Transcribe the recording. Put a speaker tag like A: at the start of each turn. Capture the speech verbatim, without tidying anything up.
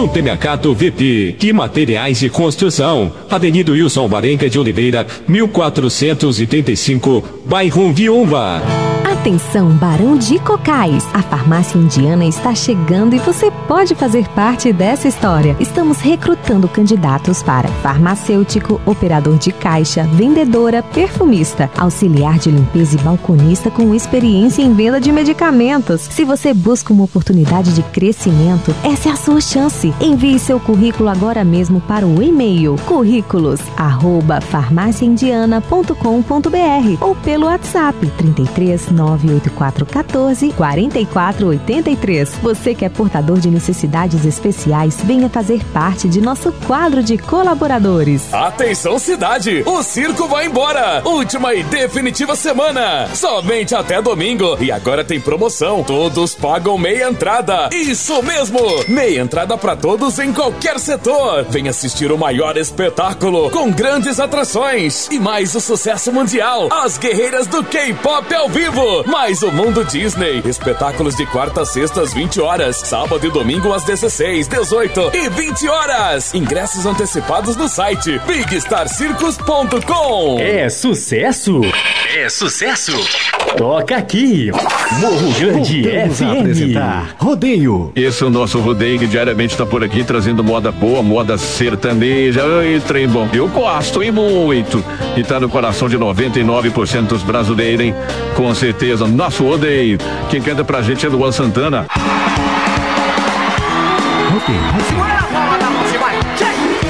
A: Supermercado V P e Materiais de Construção, Avenida Wilson Varenga de Oliveira, mil quatrocentos e trinta e cinco, bairro Viúva.
B: Atenção, Barão de Cocais! A farmácia indiana está chegando e você pode fazer parte dessa história. Estamos recrutando candidatos para farmacêutico, operador de caixa, vendedora, perfumista, auxiliar de limpeza e balconista com experiência em venda de medicamentos. Se você busca uma oportunidade de crescimento, essa é a sua chance. Envie seu currículo agora mesmo para o e-mail currículos arroba farmácia indiana ponto com ponto br ou pelo WhatsApp trinta e três, nove oito quatro um quatro, quatro quatro oito três. Você que é portador de necessidades especiais, venha fazer parte de nosso quadro de colaboradores.
C: Atenção cidade, o circo vai embora. Última e definitiva semana, somente até domingo. E agora tem promoção, todos pagam meia entrada. Isso mesmo, meia entrada para todos em qualquer setor. Vem assistir o maior espetáculo com grandes atrações e mais o sucesso mundial, as guerreiras do K-pop ao vivo. Mais o Mundo Disney. Espetáculos de quarta a sexta às vinte horas. Sábado e domingo às dezesseis, dezoito e vinte horas. Ingressos antecipados no site big star circus ponto com.
D: É sucesso? É sucesso? Toca aqui. Morro Grande F M.
E: Apresentar Rodeio.
F: Esse é o nosso rodeio que diariamente está por aqui trazendo moda boa, moda sertaneja. Ai, trem bom. Eu gosto e muito. E tá no coração de noventa e nove por cento dos brasileiros, hein? Com certeza, nosso rodeio. Quem canta pra gente é Luan Santana.
E: Rodeio.